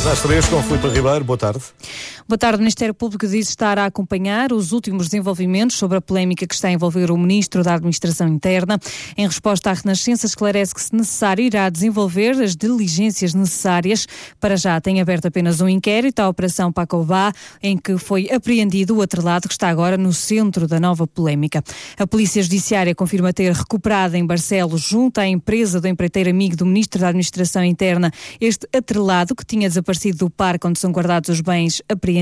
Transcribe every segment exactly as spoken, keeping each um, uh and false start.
Às três, com Filipe Ribeiro, boa tarde. Boa tarde. O Ministério Público diz estar a acompanhar os últimos desenvolvimentos sobre a polémica que está a envolver o Ministro da Administração Interna. Em resposta à Renascença, esclarece que, se necessário, irá desenvolver as diligências necessárias. Para já, tem aberto apenas um inquérito à Operação Pacobá, em que foi apreendido o atrelado que está agora no centro da nova polémica. A Polícia Judiciária confirma ter recuperado em Barcelos, junto à empresa do empreiteiro amigo do Ministro da Administração Interna, este atrelado que tinha desaparecido do parque onde são guardados os bens apreendidos.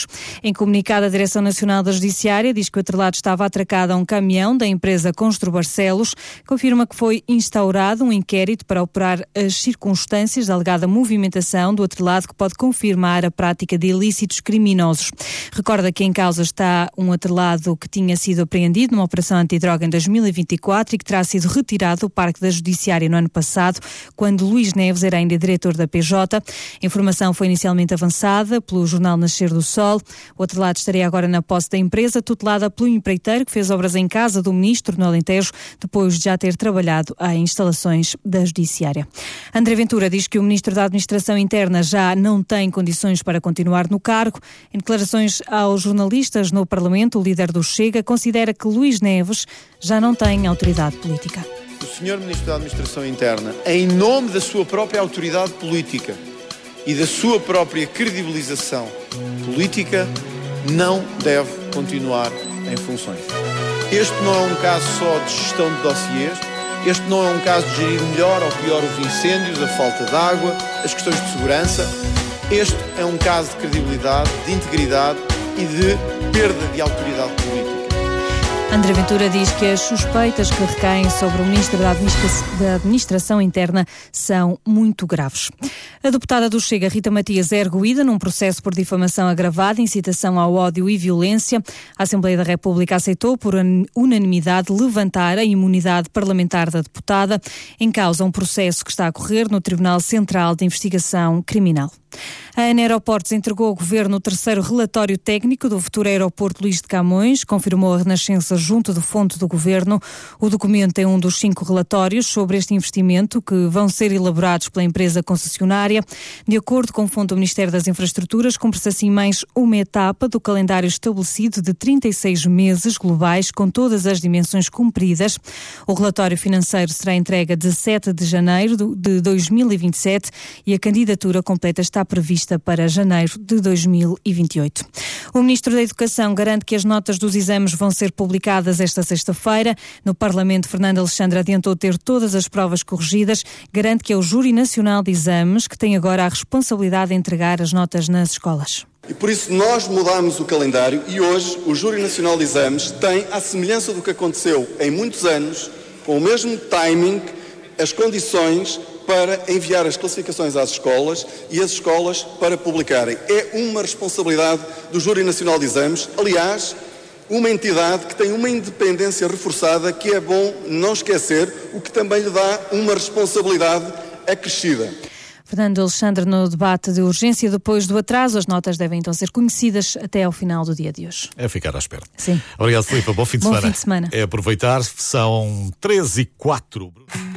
Em comunicado, a Direção Nacional da Judiciária diz que o atrelado estava atracado a um caminhão da empresa Constru Barcelos. Confirma que foi instaurado um inquérito para apurar as circunstâncias da alegada movimentação do atrelado, que pode confirmar a prática de ilícitos criminosos. Recorda que em causa está um atrelado que tinha sido apreendido numa operação antidroga em dois mil e vinte e quatro e que terá sido retirado do Parque da Judiciária no ano passado, quando Luís Neves era ainda diretor da P J. A informação foi inicialmente avançada pelo jornal Nascer do Sol. O atrelado estaria agora na posse da empresa, tutelada pelo empreiteiro que fez obras em casa do Ministro no Alentejo, depois de já ter trabalhado em instalações da Judiciária. André Ventura diz que o Ministro da Administração Interna já não tem condições para continuar no cargo. Em declarações aos jornalistas no Parlamento, o líder do Chega considera que Luís Neves já não tem autoridade política. O senhor Ministro da Administração Interna, em nome da sua própria autoridade política e da sua própria credibilização política, não deve continuar em funções. Este não é um caso só de gestão de dossiês, este não é um caso de gerir melhor ou pior os incêndios, a falta de água, as questões de segurança. Este é um caso de credibilidade, de integridade e de perda de autoridade política. André Ventura diz que as suspeitas que recaem sobre o Ministro da Administração, da Administração Interna são muito graves. A deputada do Chega, Rita Matias, é arguída num processo por difamação agravada, incitação ao ódio e violência. A Assembleia da República aceitou por unanimidade levantar a imunidade parlamentar da deputada. Em causa um processo que está a correr no Tribunal Central de Investigação Criminal. A ANA Aeroportos entregou ao Governo o terceiro relatório técnico do futuro aeroporto Luís de Camões, confirmou a Renascença junto do Fonte do Governo. O documento é um dos cinco relatórios sobre este investimento que vão ser elaborados pela empresa concessionária. De acordo com o Fonte do Ministério das Infraestruturas, cumpre-se assim mais uma etapa do calendário estabelecido de trinta e seis meses globais, com todas as dimensões cumpridas. O relatório financeiro será entregue a dezessete de janeiro de dois mil e vinte e sete e a candidatura completa está prevista para janeiro de dois mil e vinte e oito. O Ministro da Educação garante que as notas dos exames vão ser publicadas esta sexta-feira. No Parlamento, Fernando Alexandre adiantou ter todas as provas corrigidas. Garante que é o Júri Nacional de Exames que tem agora a responsabilidade de entregar as notas nas escolas. E por isso nós mudamos o calendário e hoje o Júri Nacional de Exames tem, à semelhança do que aconteceu em muitos anos, com o mesmo timing, as condições para enviar as classificações às escolas e as escolas para publicarem. É uma responsabilidade do Júri Nacional de Exames, aliás, uma entidade que tem uma independência reforçada, que é bom não esquecer, o que também lhe dá uma responsabilidade acrescida. Fernando Alexandre, no debate de urgência depois do atraso, as notas devem então ser conhecidas até ao final do dia de hoje. É ficar à espera. Sim. Obrigado, Filipe. Bom fim de Bom semana. fim de semana. É aproveitar, são treze e quatro.